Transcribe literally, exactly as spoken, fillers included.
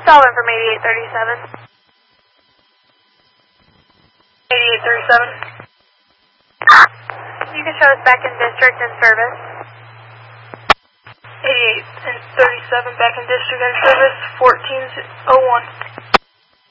Solvent from eighty-eight thirty-seven. eighty-eight thirty-seven. You can show us back in district and service. eighty-eight and thirty-seven back in district and service, fourteen oh one.